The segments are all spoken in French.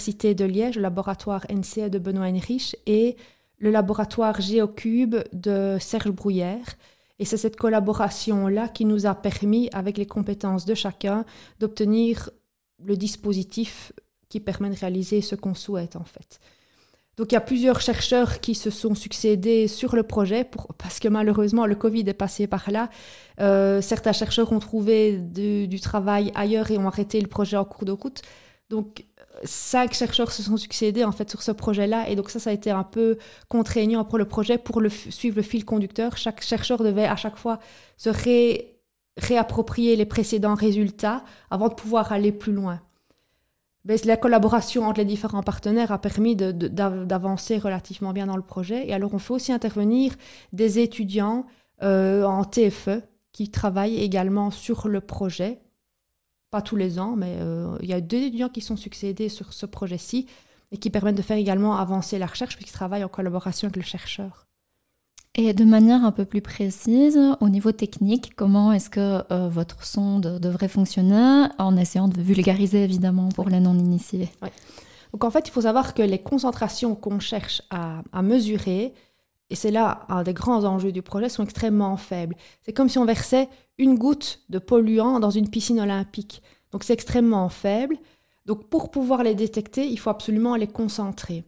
l'Université de Liège, le laboratoire NCE de Benoît Henrich et le laboratoire Géocube de Serge Bruyère. Et c'est cette collaboration-là qui nous a permis, avec les compétences de chacun, d'obtenir le dispositif qui permet de réaliser ce qu'on souhaite en fait. Donc il y a plusieurs chercheurs qui se sont succédés sur le projet, parce que malheureusement le Covid est passé par là. Certains chercheurs ont trouvé du travail ailleurs et ont arrêté le projet en cours de route. Donc 5 chercheurs se sont succédés en fait sur ce projet-là, et donc ça a été un peu contraignant pour le projet. Pour suivre le fil conducteur, chaque chercheur devait à chaque fois se réapproprier les précédents résultats avant de pouvoir aller plus loin. Mais la collaboration entre les différents partenaires a permis d'avancer relativement bien dans le projet. Et alors on fait aussi intervenir des étudiants en TFE qui travaillent également sur le projet. Pas tous les ans, mais il y a 2 étudiants qui sont succédés sur ce projet-ci et qui permettent de faire également avancer la recherche puisqu'ils travaillent en collaboration avec le chercheur. Et de manière un peu plus précise, au niveau technique, comment est-ce que votre sonde devrait fonctionner, en essayant de vulgariser évidemment pour les non-initiés? Oui. Donc en fait, il faut savoir que les concentrations qu'on cherche à mesurer, et c'est là un des grands enjeux du projet, sont extrêmement faibles. C'est comme si on versait une goutte de polluant dans une piscine olympique. Donc c'est extrêmement faible. Donc pour pouvoir les détecter, il faut absolument les concentrer.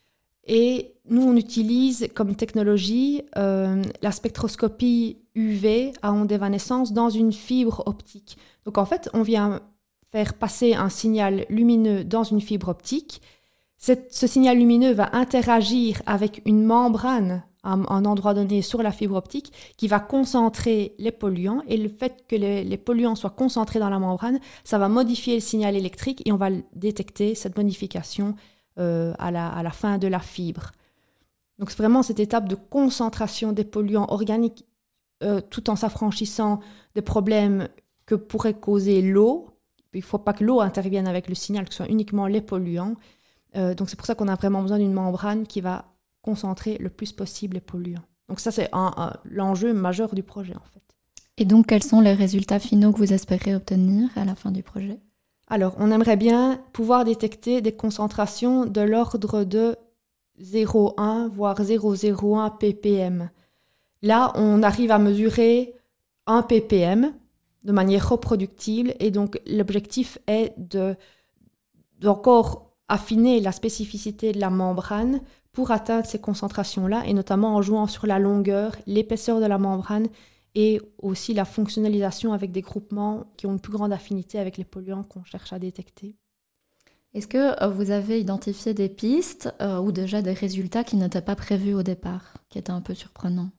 Et nous, on utilise comme technologie la spectroscopie UV à ondes d'évanescence dans une fibre optique. Donc en fait, on vient faire passer un signal lumineux dans une fibre optique. Ce signal lumineux va interagir avec une membrane à un endroit donné sur la fibre optique qui va concentrer les polluants. Et le fait que les polluants soient concentrés dans la membrane, ça va modifier le signal électrique et on va détecter cette modification à la fin de la fibre. Donc c'est vraiment cette étape de concentration des polluants organiques tout en s'affranchissant des problèmes que pourrait causer l'eau. Il ne faut pas que l'eau intervienne avec le signal, que ce soit uniquement les polluants. Donc c'est pour ça qu'on a vraiment besoin d'une membrane qui va concentrer le plus possible les polluants. Donc ça c'est l'enjeu majeur du projet en fait. Et donc quels sont les résultats finaux que vous espérez obtenir à la fin du projet? Alors on aimerait bien pouvoir détecter des concentrations de l'ordre de 0,1 voire 0,01 ppm. Là on arrive à mesurer 1 ppm de manière reproductible et donc l'objectif est d'encore affiner la spécificité de la membrane pour atteindre ces concentrations-là, et notamment en jouant sur la longueur, l'épaisseur de la membrane et aussi la fonctionnalisation avec des groupements qui ont une plus grande affinité avec les polluants qu'on cherche à détecter. Est-ce que vous avez identifié des pistes ou déjà des résultats qui n'étaient pas prévus au départ, qui étaient un peu surprenants?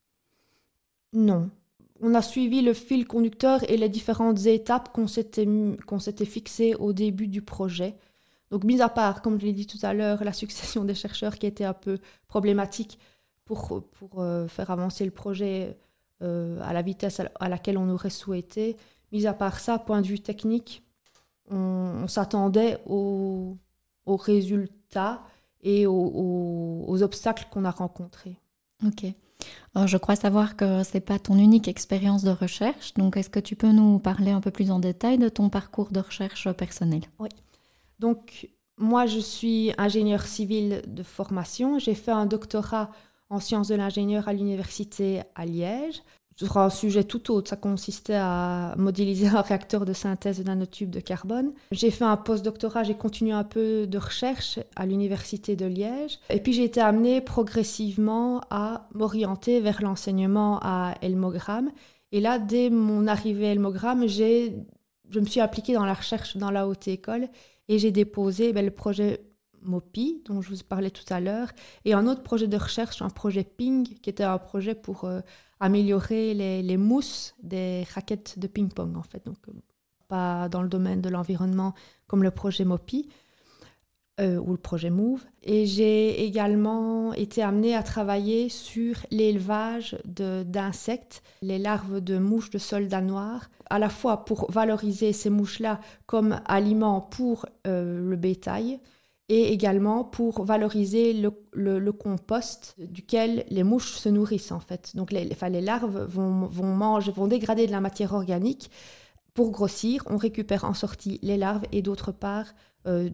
Non. On a suivi le fil conducteur et les différentes étapes qu'on s'était fixées au début du projet. Donc, mis à part, comme je l'ai dit tout à l'heure, la succession des chercheurs qui était un peu problématique pour faire avancer le projet à la vitesse à laquelle on aurait souhaité, mis à part ça, point de vue technique, on s'attendait aux résultats et aux obstacles qu'on a rencontrés. Ok. Je crois savoir que ce n'est pas ton unique expérience de recherche, donc est-ce que tu peux nous parler un peu plus en détail de ton parcours de recherche personnel? Oui. Donc, moi, je suis ingénieure civile de formation. J'ai fait un doctorat en sciences de l'ingénieur à l'université à Liège. Sur un sujet tout autre, ça consistait à modéliser un réacteur de synthèse de nanotubes de carbone. J'ai fait un post-doctorat, j'ai continué un peu de recherche à l'université de Liège. Et puis j'ai été amenée progressivement à m'orienter vers l'enseignement à Elmogram. Et là, dès mon arrivée à Elmogram, je me suis appliquée dans la recherche dans la haute école et j'ai déposé le projet MOPI, dont je vous parlais tout à l'heure, et un autre projet de recherche, un projet PING, qui était un projet pour améliorer les mousses des raquettes de ping-pong, en fait. Donc, pas dans le domaine de l'environnement comme le projet MOPI ou le projet MOVE. Et j'ai également été amenée à travailler sur l'élevage d'insectes, les larves de mouches de soldat noir, à la fois pour valoriser ces mouches-là comme aliments pour le bétail, et également pour valoriser le compost duquel les mouches se nourrissent en fait. Donc les larves vont dégrader de la matière organique pour grossir. On récupère en sortie les larves et d'autre part